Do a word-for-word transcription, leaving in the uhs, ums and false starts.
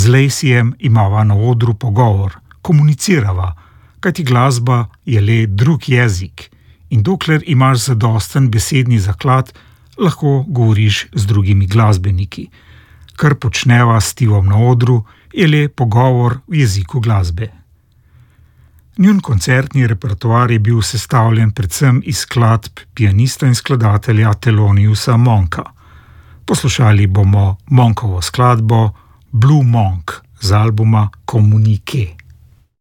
Z Laceyjem imava na odru pogovor, komunicirava, kajti glasba je le drug jezik in dokler imaš zadosten besedni zaklad, lahko govoriš z drugimi glasbeniki. Kar počneva s Stevom na odru, je le pogovor v jeziku glasbe. Njun koncertni repertoar je bil sestavljen predvsem iz skladb pianista in skladatelja Theloniousa Monka. Poslušali bomo Monkovo skladbo Blue Monk z albuma Communique.